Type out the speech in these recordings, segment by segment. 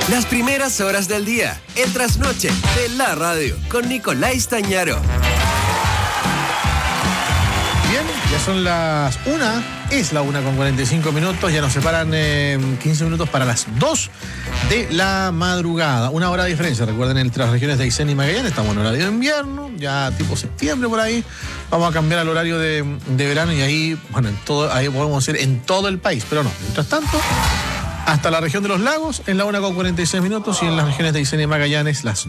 Las primeras horas del día, el trasnoche de la radio, con Nicolás Stañaro. Bien, ya son las 1, es la 1:45, ya nos separan 15 minutos para las 2 de la madrugada. Una hora de diferencia, recuerden, entre las regiones de Aysén y Magallanes, estamos en horario de invierno, ya tipo septiembre por ahí, vamos a cambiar al horario de verano y ahí, bueno, ahí podemos decir en todo el país, pero no, mientras tanto, hasta la región de los lagos, en la 1:46, y en las regiones de Aysén y Magallanes, las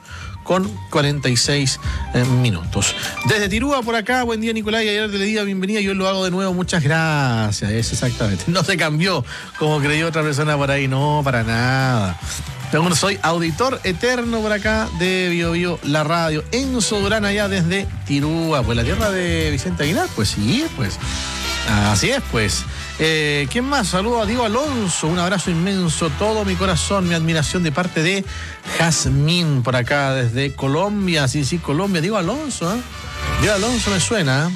2:46. Desde Tirúa por acá, buen día Nicolás, y ayer le di la bienvenida, yo lo hago de nuevo, muchas gracias, es exactamente, no se cambió como creyó otra persona por ahí, no, para nada. Soy auditor eterno por acá de Bio Bio, la radio, Enzo Durán allá desde Tirúa, pues la tierra de Vicente Aguilar, pues sí, pues, así es, pues. ¿Quién más? Saludo a Diego Alonso, un abrazo inmenso, todo mi corazón, mi admiración de parte de Jazmín por acá desde Colombia, sí, Colombia, Diego Alonso, ¿eh? Diego Alonso me suena,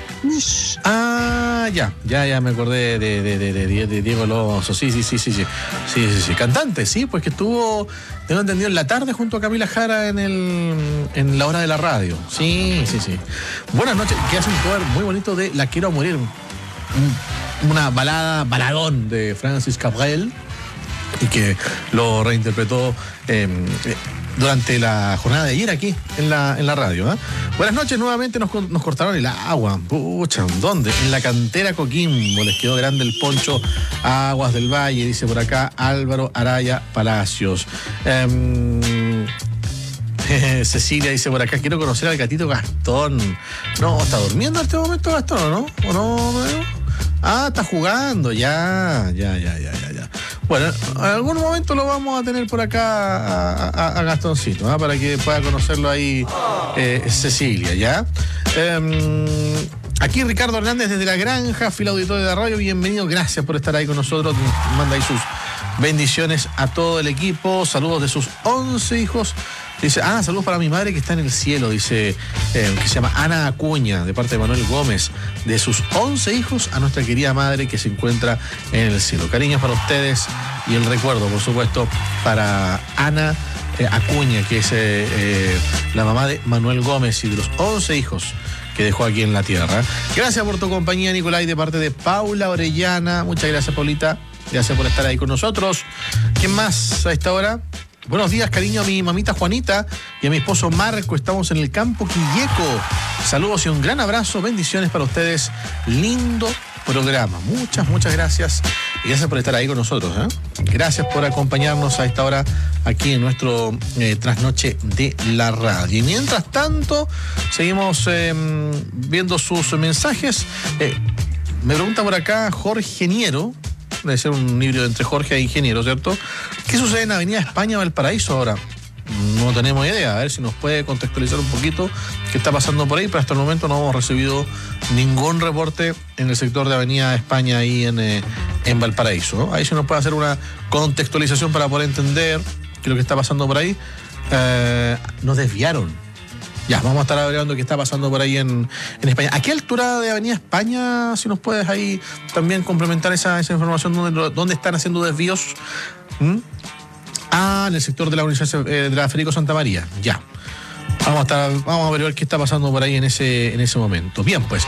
ya me acordé de Diego Alonso, sí, cantante, sí, pues que estuvo, tengo entendido, en la tarde junto a Camila Jara en la hora de la radio, sí. Buenas noches, que hace un cover muy bonito de La Quiero a Morir, una baladón de Francis Cabrel, y que lo reinterpretó durante la jornada de ayer aquí en la radio, ¿eh? Buenas noches, nuevamente nos cortaron el agua. Pucha, ¿dónde? En la cantera Coquimbo, les quedó grande el poncho Aguas del Valle, dice por acá Álvaro Araya Palacios. Cecilia dice por acá, quiero conocer al gatito Gastón. No, ¿está durmiendo en este momento Gastón o no? ¿O no? Está jugando, ya. Bueno, en algún momento lo vamos a tener por acá a Gastoncito, ¿eh? Para que pueda conocerlo ahí Cecilia, ¿ya? Aquí Ricardo Hernández desde La Granja, fila auditorio de radio, bienvenido, gracias por estar ahí con nosotros, manda ahí sus bendiciones a todo el equipo, saludos de sus 11 hijos. Dice, saludos para mi madre que está en el cielo, dice, que se llama Ana Acuña, de parte de Manuel Gómez, de sus 11 hijos a nuestra querida madre que se encuentra en el cielo. Cariños para ustedes y el recuerdo, por supuesto, para Ana Acuña, que es la mamá de Manuel Gómez y de los 11 hijos que dejó aquí en la tierra. Gracias por tu compañía, Nicolás, de parte de Paula Orellana. Muchas gracias, Paulita. Gracias por estar ahí con nosotros. ¿Quién más a esta hora? Buenos días, cariño, a mi mamita Juanita y a mi esposo Marco. Estamos en el campo Quilleco. Saludos y un gran abrazo. Bendiciones para ustedes. Lindo programa. Muchas gracias. Y gracias por estar ahí con nosotros, ¿eh? Gracias por acompañarnos a esta hora aquí en nuestro trasnoche de la radio. Y mientras tanto, seguimos viendo sus mensajes. Me pregunta por acá Jorge Niero. Debe ser un híbrido entre Jorge e Ingeniero, ¿cierto? ¿Qué sucede en Avenida España Valparaíso ahora? No tenemos idea, a ver si nos puede contextualizar un poquito qué está pasando por ahí, pero hasta el momento no hemos recibido ningún reporte en el sector de Avenida España ahí en Valparaíso, ¿no? Ahí sí nos puede hacer una contextualización para poder entender qué es lo que está pasando por ahí. Nos desviaron. Ya, vamos a estar averiguando qué está pasando por ahí en España. ¿A qué altura de Avenida España, si nos puedes ahí también complementar esa información, dónde están haciendo desvíos? En el sector de la Universidad de la Federico Santa María. Ya. Vamos a averiguar qué está pasando por ahí en ese momento. Bien, pues.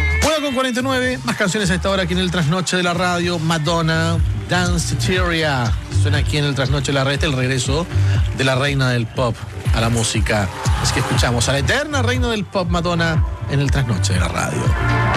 1:49, más canciones a esta hora aquí en el trasnoche de la radio. Madonna, Dance Teria. Suena aquí en el trasnoche de la radio, el regreso de la reina del pop a la música. Es que escuchamos a la eterna reina del pop, Madonna, en el trasnoche de la radio.